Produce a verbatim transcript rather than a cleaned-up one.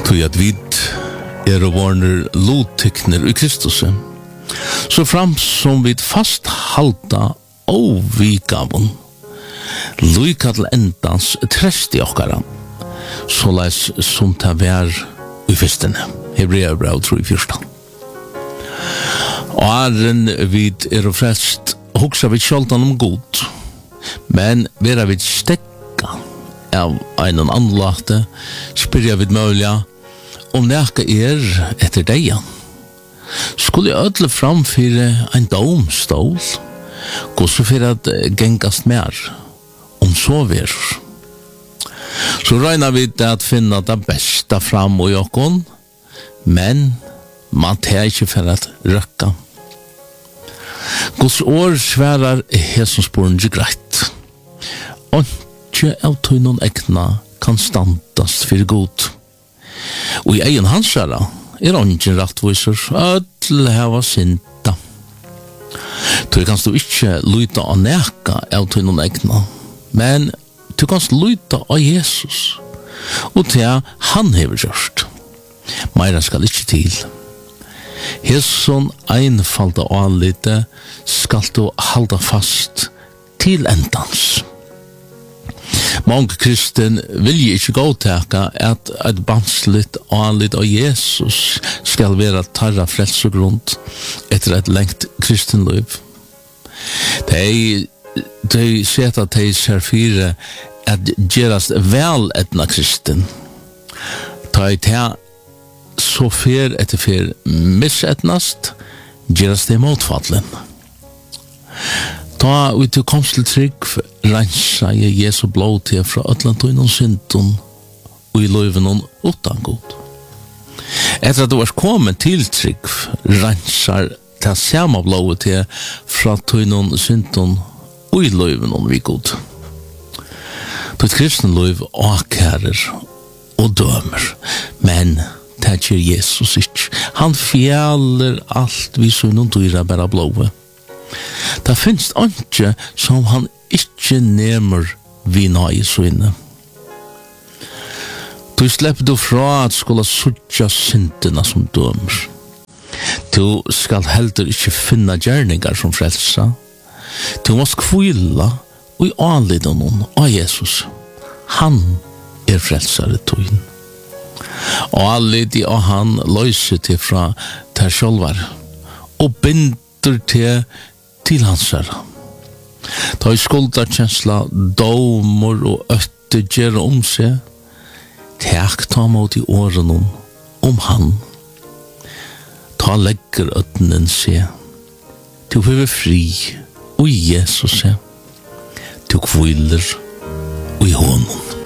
Tog at vid er og varner lodtekner i Kristus, så fram som vid fast halta og vikavun, luika til endans trest i okkara, så leis som ta vær i festene. Hebrea brev tro i fyrstan. Og æren vid er og frelst hoksa vid sjoldan om god, men vera vid stekka av einan anlagte, spyrja vid mølja om nekka er etter deian. Skulle jeg ødle framfyre ein domstol, gå så for at gengast mer, om så ver. Så regner vi det at finna det besta fram og jokkon, men man tar ikke for at røkka. Guds år sværar hesonsporen ikke greit. Og ikke av tøynon ekna kan standast for god. Og i egen hansara er ongen rattviser, ødel heva synda. Du kanst du ikke luita av neka av tøynon ekna, men du kanst luita av Jesus, og til han hever gjørst. Meira skal ikke til. Hesson einfalda anlite skal du halda fast til endans. Mange kristen vil ikke godtaka at et bansligt anlit av Jesus skal være tarra frelsegrund etter et lengt kristenliv. De, de seta de ser fire at gerast vel etna kristen. Ta i ta så fer etter fer misetnast, gerast det motfallen. Ta ut til komst til trygg, rensa i Jesu blod til fra Øtlandtøyen og synden, og i løyven og utan god. Etter at du er kommet til trygg, rensar til samme blod til fra tøyen og synden, og i løyven og vi god. På et kristne løyv akærer og dømer, men det gjør Jesus ikke. Han fjeller alt vi så noen dyra bare blåve. Det finnes ikke som han ikke nemer vi nøye så inne. Du slipper du fra at skulle suttja syndene som dømer. Du skal heller ikke finne gjerninger som frelsa. Du må skvila og i anlede noen av Jesus. Han er frelsare tøyen. Og alle de og han løser til fra ter sjølvar og binder til til hans herre. Ta i skuldarkjensla, domor og øtte gjøre om seg, tek ta mot i åren om, om han. Ta legger øttenen seg, til vi er fri, og i Jesus seg, til kviler, og i hånden.